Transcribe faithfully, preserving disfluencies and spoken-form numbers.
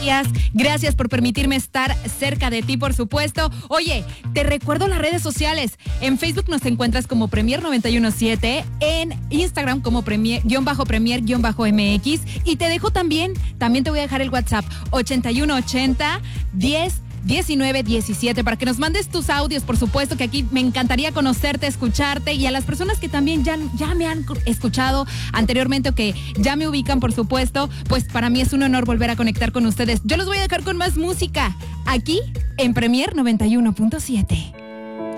días. Gracias por permitirme estar cerca de ti, por supuesto. Oye, te recuerdo las redes sociales. En Facebook nos encuentras como Premier noventa y uno punto siete, en Instagram como Premier, guión bajo Premier, guión bajo M X. Y te dejo también, también te voy a dejar el WhatsApp, ochenta y uno ochenta, diez, diecinueve diecisiete, para que nos mandes tus audios. Por supuesto que aquí me encantaría conocerte, escucharte, y a las personas que también ya, ya me han escuchado anteriormente o que ya me ubican, por supuesto, pues para mí es un honor volver a conectar con ustedes. Yo los voy a dejar con más música aquí en Premier noventa y uno punto siete.